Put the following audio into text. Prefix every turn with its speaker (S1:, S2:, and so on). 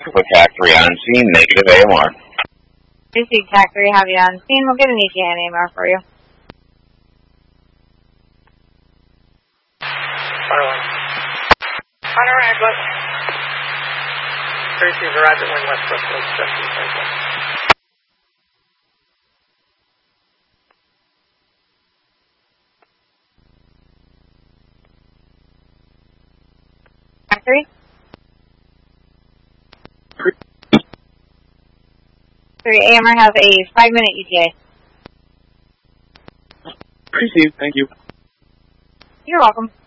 S1: With TAC 3 on scene, negative AMR.
S2: Receive TAC 3, have you on scene. We'll get an ETA and AMR for you.
S3: Hunter Aglet. Tracy's arrived at Wing West Brooklyn, Justin Franklin.
S2: TAC 3? 3 AMR has a 5-minute ETA.
S4: Received, thank you.
S2: You're welcome.